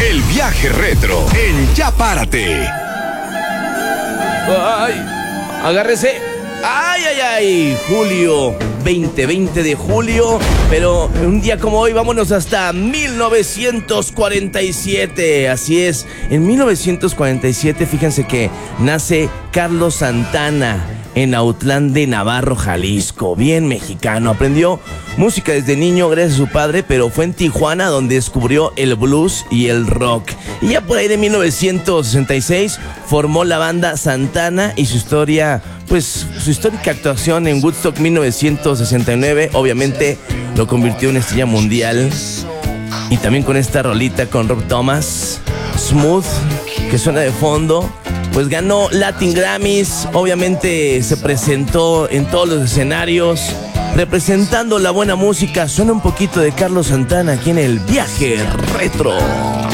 El viaje retro en Ya Párate. Ay, agárrese. Ay, ay, ay, julio, 20 de julio. Pero un día como hoy, vámonos hasta 1947. Así es, en 1947, fíjense que nace Carlos Santana en Autlán de Navarro, Jalisco. Bien mexicano, aprendió música desde niño gracias a su padre, pero fue en Tijuana donde descubrió el blues y el rock. Y ya por ahí de 1966 formó la banda Santana y su histórica actuación en Woodstock 1969, obviamente lo convirtió en estrella mundial. Y también con esta rolita con Rob Thomas, Smooth, que suena de fondo, pues ganó Latin Grammys, obviamente se presentó en todos los escenarios, representando la buena música. Suena un poquito de Carlos Santana aquí en el viaje retro.